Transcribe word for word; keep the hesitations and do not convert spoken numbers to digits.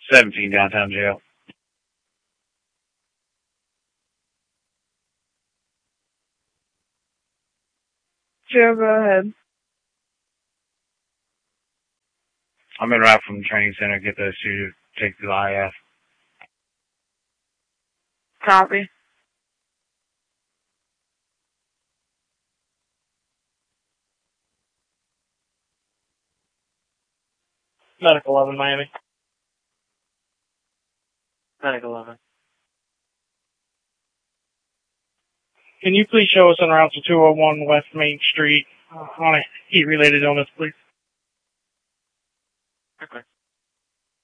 seventeen downtown jail. Joe, go ahead. I'm en route from the training center. Get those two to take to the I F. Copy. Medical eleven, Miami. Medical eleven. Can you please show us en route to two oh one West Main Street uh, on a heat-related illness, please? Okay.